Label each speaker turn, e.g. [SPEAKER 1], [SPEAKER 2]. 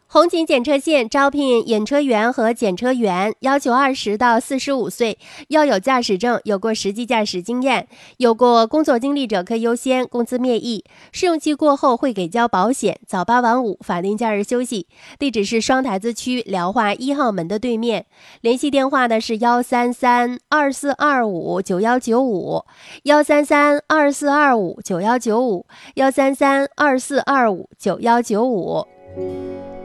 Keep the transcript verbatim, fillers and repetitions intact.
[SPEAKER 1] 红景检车线招聘验车员和检车员，要求二十到四十五岁，要有驾驶证，有过实际驾驶经验，有过工作经历者可优先，工资面议。试用期过后会给交保险，早八晚五，法定假日休息。地址是双台子区辽化一号门的对面。联系电话呢是幺三三二四二五九幺九五，幺三三二四二五九幺九五，幺三三二四二五九幺九五。